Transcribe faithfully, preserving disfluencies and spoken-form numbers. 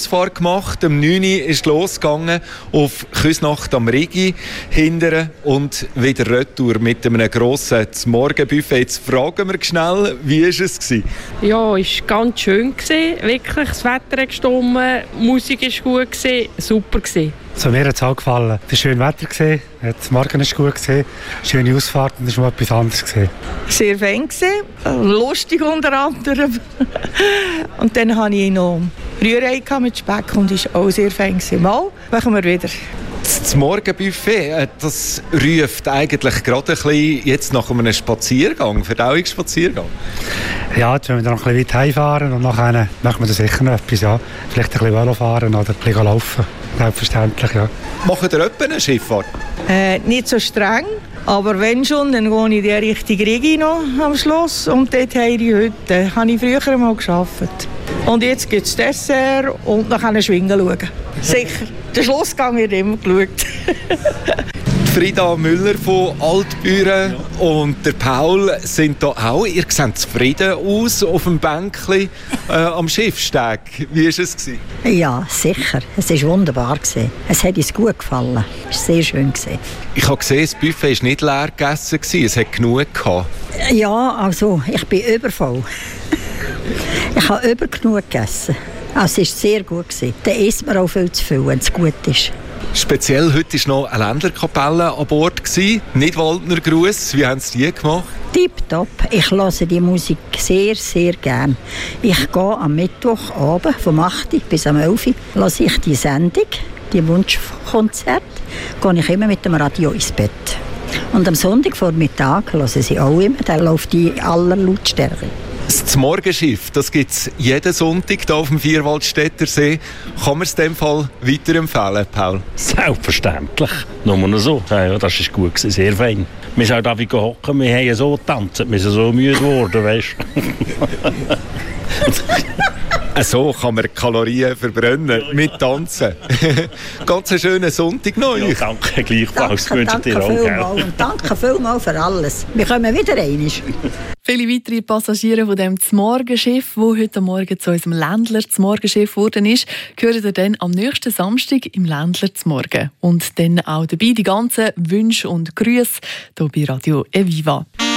Ausfahrt gemacht. Um neun Uhr ist losgegangen auf Küsnacht am Rigi, hindern und wieder retour mit einem grossen Morgenbuffet. Jetzt fragen wir schnell, wie war es? Ja, es war ganz schön. Wirklich, das Wetter hat gestimmt, die Musik war gut, super. So, mir hat es auch gefallen. Es war schön Wetter, das Morgen war gut, schöne Ausfahrt und es war mal etwas anderes. Sehr fein, lustig unter anderem. Und dann hatte ich noch Rührei mit Speck und es war auch sehr fein. Mal machen wir wieder. Das Morgenbuffet, das ruft eigentlich gerade ein bisschen jetzt nach einem Spaziergang, Verdauungsspaziergang. Ja, jetzt wollen wir noch ein bisschen weit heimfahren und nachher machen wir da sicher noch etwas. Ja. Vielleicht ein bisschen Velo fahren oder ein bisschen laufen. Selbstverständlich, ja. Machen ihr etwa eine Schifffahrt? Äh, nicht so streng, aber wenn schon, dann gehe ich in die Richtung Rigi noch am Schluss. Und dort habe ich heute, habe ich früher mal gearbeitet. Und jetzt gibt es Dessert und dann kann ich schwingen schauen. Sicher, der Schlussgang wird immer geschaut. Frida Müller von Altbüren und der Paul sind da auch. Ihr seht zufrieden aus auf dem Bänkchen äh, am Schiffsteg. Wie war es? Ja, sicher. Es war wunderbar. Es hat uns gut gefallen. Es war sehr schön. Ich habe gesehen, das Buffet war nicht leer gegessen. Es hat genug gehabt. Ja, also ich bin übervoll. Ich habe über genug gegessen. Also, es war sehr gut. Dann isst man auch viel zu viel, wenn es gut ist. Speziell heute war noch eine Ländlerkapelle an Bord. Nidwaldner Gruß. Wie haben Sie die gemacht? Tipptopp. Ich höre die Musik sehr, sehr gern. Ich gehe am Mittwochabend vom acht Uhr bis am elf Uhr höre ich die Sendung, die Wunschkonzerte, gehe ich immer mit dem Radio ins Bett. Und am Sonntagvormittag höre sie auch immer, dann läuft die aller Lautstärke. Das Morgenschiff, das gibt es jeden Sonntag hier auf dem Vierwaldstätter See. Kann man es in diesem Fall weiterempfehlen, Paul? Selbstverständlich. Nur so. Ja, ja, das war gut, sehr fein. Wir sind auch da hocken, wir haben so getanzt, wir sind so müde geworden, weißt du. So kann man Kalorien verbrennen, mit Tanzen. Ganz einen schönen Sonntag noch. Ja, danke, gleichfalls. Danke, danke vielmals und danke vielmals für alles. Wir kommen wieder rein. Viele weitere Passagiere von dem Zmorgenschiff, das heute Morgen zu unserem Ländler Zmorgenschiff geworden ist, hören ihr dann am nächsten Samstag im Ländler Zmorgen. Und dann auch dabei die ganzen Wünsche und Grüße hier bei Radio Eviva.